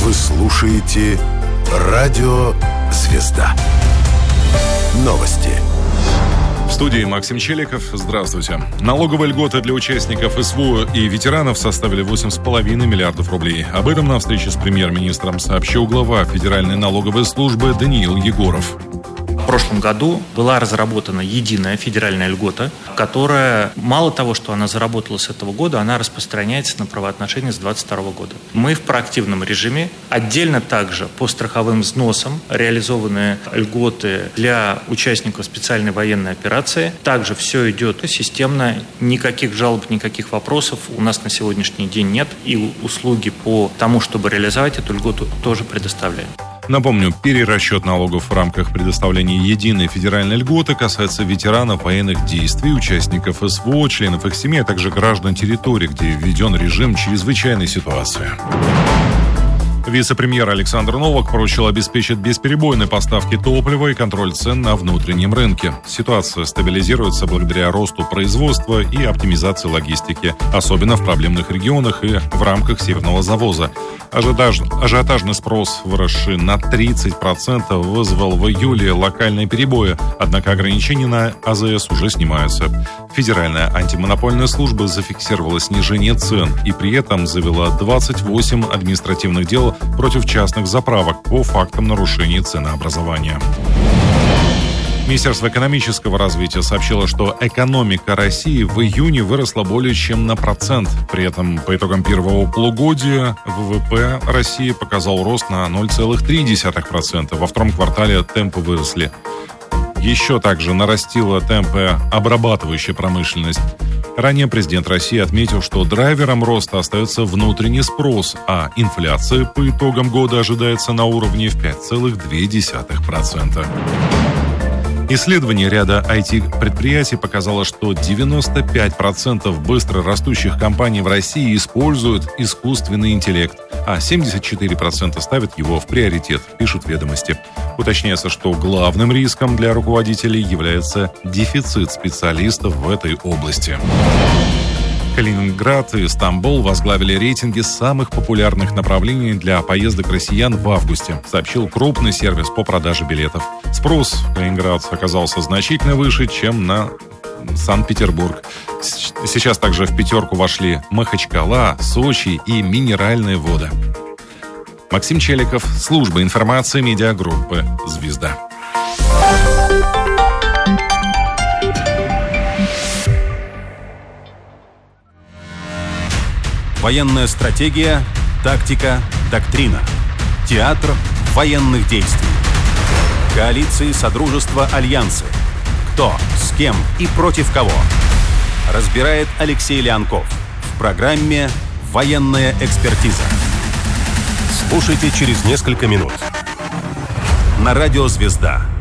Вы слушаете Радио «Звезда». Новости. В студии Максим Челиков. Здравствуйте. Налоговые льготы для участников СВО и ветеранов составили 8,5 миллиардов рублей. Об этом на встрече с премьер-министром сообщил глава Федеральной налоговой службы Даниил Егоров. В прошлом году была разработана единая федеральная льгота, которая, мало того, что она заработала с этого года, она распространяется на правоотношения с 2022 года. Мы в проактивном режиме. Отдельно также по страховым взносам реализованы льготы для участников специальной военной операции. Также все идет системно, никаких жалоб, никаких вопросов у нас на сегодняшний день нет. И услуги по тому, чтобы реализовать эту льготу, тоже предоставляем. Напомню, перерасчет налогов в рамках предоставления единой федеральной льготы касается ветеранов военных действий, участников СВО, членов их семей, а также граждан территорий, где введен режим чрезвычайной ситуации. Вице-премьер Александр Новак поручил обеспечить бесперебойные поставки топлива и контроль цен на внутреннем рынке. Ситуация стабилизируется благодаря росту производства и оптимизации логистики, особенно в проблемных регионах и в рамках северного завоза. Ажиотажный спрос, выросший на 30%, вызвал в июле локальные перебои, однако ограничения на АЗС уже снимаются. Федеральная антимонопольная служба зафиксировала снижение цен и при этом завела 28 административных дел против частных заправок по фактам нарушений ценообразования. Министерство экономического развития сообщило, что экономика России в июне выросла более чем на 1%. При этом по итогам первого полугодия ВВП России показал рост на 0,3%. Во втором квартале темпы выросли. Еще также нарастила темпы обрабатывающая промышленность. Ранее президент России отметил, что драйвером роста остается внутренний спрос, а инфляция по итогам года ожидается на уровне в 5,2%. Исследование ряда IT-предприятий показало, что 95% быстро растущих компаний в России используют искусственный интеллект, а 74% ставят его в приоритет, пишут «Ведомости». Уточняется, что главным риском для руководителей является дефицит специалистов в этой области. Калининград и Стамбул возглавили рейтинги самых популярных направлений для поездок россиян в августе, сообщил крупный сервис по продаже билетов. Спрос в Калининград оказался значительно выше, чем на Санкт-Петербург. Сейчас также в пятерку вошли Махачкала, Сочи и Минеральные воды. Максим Челиков, служба информации медиагруппы «Звезда». Военная стратегия, тактика, доктрина. Театр военных действий. Коалиции, содружества, альянсы. Кто, с кем и против кого. Разбирает Алексей Леонков в программе «Военная экспертиза». Слушайте через несколько минут. На радио «Звезда».